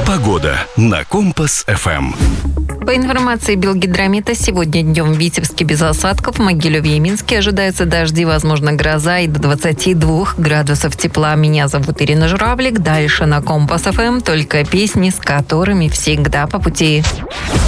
Погода на Компас-ФМ. По информации Белгидромета, сегодня днем в Витебске без осадков, в Могилеве и Минске ожидаются дожди, возможно, гроза и до 22 градусов тепла. Меня зовут Ирина Журавлик. Дальше на Компас-ФМ только песни, с которыми всегда по пути.